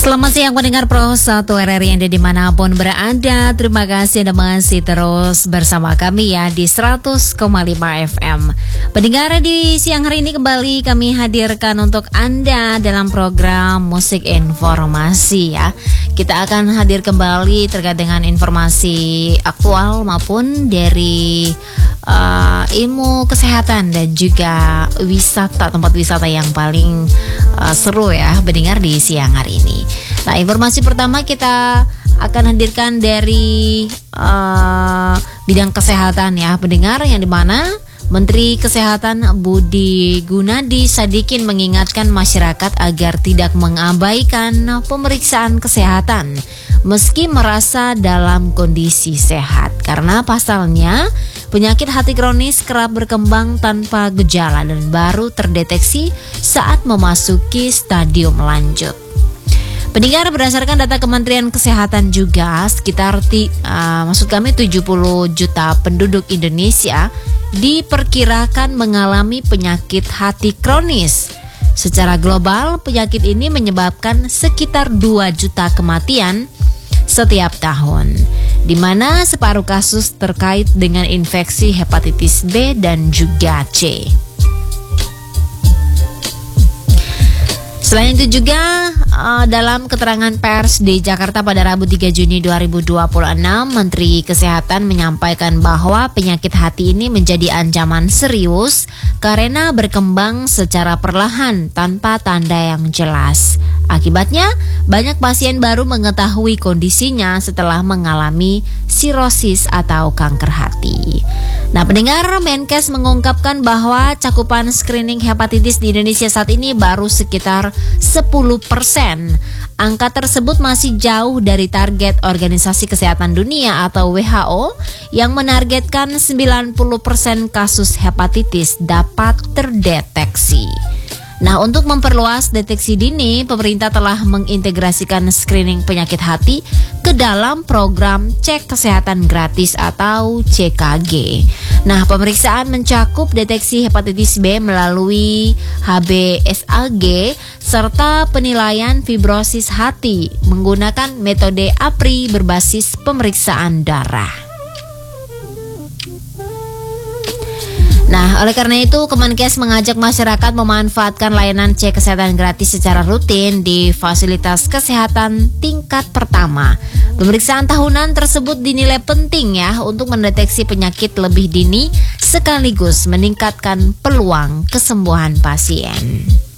Selamat siang pendengar Pro 1 RRI Anda dimanapun berada. Terima kasih Anda masih terus bersama kami ya di 100,5 FM. Pendengar, di siang hari ini kembali kami hadirkan untuk Anda dalam program Musik Informasi ya. Kita akan hadir kembali terkait dengan informasi aktual maupun dari ilmu kesehatan dan juga wisata, tempat wisata yang paling seru ya pendengar di siang hari ini. Nah, informasi pertama kita akan hadirkan dari bidang kesehatan ya pendengar, yang dimana Menteri Kesehatan Budi Gunadi Sadikin mengingatkan masyarakat agar tidak mengabaikan pemeriksaan kesehatan meski merasa dalam kondisi sehat, karena pasalnya penyakit hati kronis kerap berkembang tanpa gejala dan baru terdeteksi saat memasuki stadium lanjut. Pendengar, berdasarkan data Kementerian Kesehatan juga sekitar 70 juta penduduk Indonesia diperkirakan mengalami penyakit hati kronis. Secara global, penyakit ini menyebabkan sekitar 2 juta kematian setiap tahun, di mana separuh kasus terkait dengan infeksi hepatitis B dan juga C. Selain itu juga dalam keterangan pers di Jakarta pada Rabu 3 Juni 2026, Menteri Kesehatan menyampaikan bahwa penyakit hati ini menjadi ancaman serius karena berkembang secara perlahan tanpa tanda yang jelas. Akibatnya, banyak pasien baru mengetahui kondisinya setelah mengalami sirosis atau kanker hati. Nah, pendengar, Menkes mengungkapkan bahwa cakupan screening hepatitis di Indonesia saat ini baru sekitar 10%. Angka tersebut masih jauh dari target Organisasi Kesehatan Dunia atau WHO yang menargetkan 90% kasus hepatitis dapat terdeteksi. Nah, untuk memperluas deteksi dini, pemerintah telah mengintegrasikan screening penyakit hati ke dalam program Cek Kesehatan Gratis atau CKG. Nah, pemeriksaan mencakup deteksi hepatitis B melalui HBsAg serta penilaian fibrosis hati menggunakan metode APRI berbasis pemeriksaan darah. Nah, oleh karena itu Kemenkes mengajak masyarakat memanfaatkan layanan cek kesehatan gratis secara rutin di fasilitas kesehatan tingkat pertama. Pemeriksaan tahunan tersebut dinilai penting ya untuk mendeteksi penyakit lebih dini sekaligus meningkatkan peluang kesembuhan pasien.